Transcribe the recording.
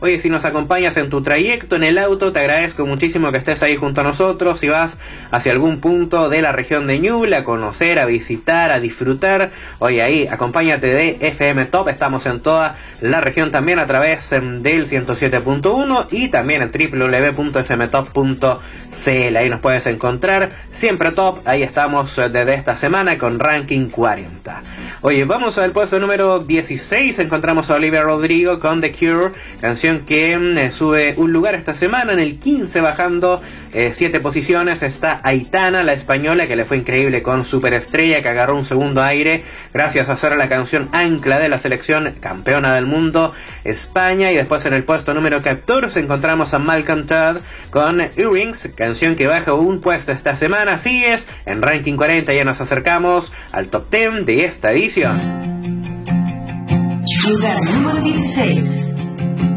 Oye, si nos acompañas en tu trayecto en el auto, te agradezco muchísimo que estés ahí junto a nosotros. Si vas hacia algún punto de la región de Ñuble a conocer, a visitar, a disfrutar, oye, ahí acompáñate de FM Top. Estamos en toda la región también a través del 107.1 y también en www.fmtop.cl. Ahí nos puedes encontrar, siempre top. Ahí estamos desde esta semana con Ranking 40. Oye, vamos al puesto número 16. Encontramos a Olivia Rodrigo con The Cure, canción que sube un lugar esta semana. En el 15, bajando 7 posiciones, está Aitana, la española, que le fue increíble con Superestrella, que agarró un segundo aire gracias a ser la canción ancla de la selección campeona del mundo, España. Y después en el puesto número 14 encontramos a Malcolm Todd con Earrings, canción que baja un puesto esta semana. Sigues en Ranking 40, ya nos acercamos al top 10 de esta edición. Lugar número 16.